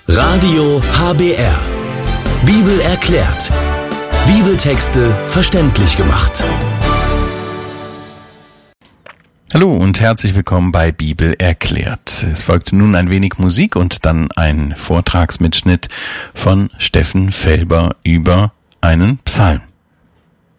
Radio HBR. Bibel erklärt. Bibeltexte verständlich gemacht. Hallo und herzlich willkommen bei Bibel erklärt. Es folgte nun ein wenig Musik und dann ein Vortragsmitschnitt von Steffen Felber über einen Psalm.